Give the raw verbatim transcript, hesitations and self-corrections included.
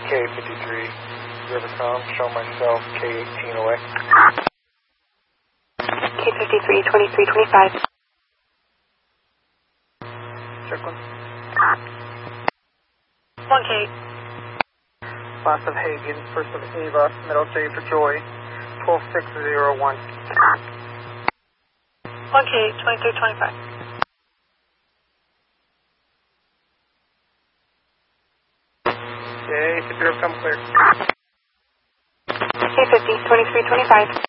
K fifty-three, Rivercom, show myself K eighteen away. K fifty-three, twenty-three twenty-five. Check one. one K. Last of Hagen, first of Eva, middle J for Joy, twelve six zero one. one K, twenty-three twenty-five. K fifty, come clear. K fifty, twenty-three twenty-five.